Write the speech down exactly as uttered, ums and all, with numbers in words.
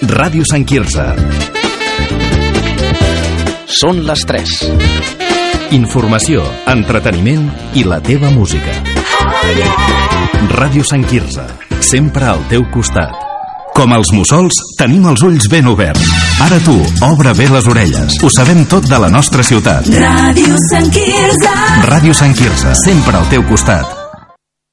Ràdio Sant Quirze. Són les tres. Informació, entreteniment i la teva música. Ràdio Sant Quirze, sempre al teu costat. Com els mussols, tenim els ulls ben oberts. Ara tu, obre bé les orelles. Ho sabem tot de la nostra ciutat. Ràdio Sant Quirze. Ràdio Sant Quirze, sempre al teu costat.